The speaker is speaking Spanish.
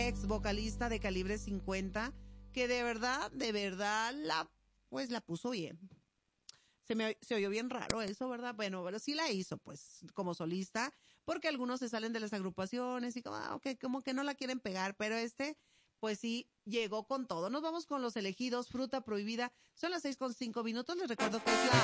ex vocalista de Calibre 50, que de verdad, la puso bien. Se oyó bien raro eso, ¿verdad? Bueno, pero sí la hizo, pues, como solista, porque algunos se salen de las agrupaciones y como que no la quieren pegar, pero pues sí, llegó con todo. Nos vamos con los elegidos, Fruta Prohibida. Son las 6:05. Les recuerdo que es la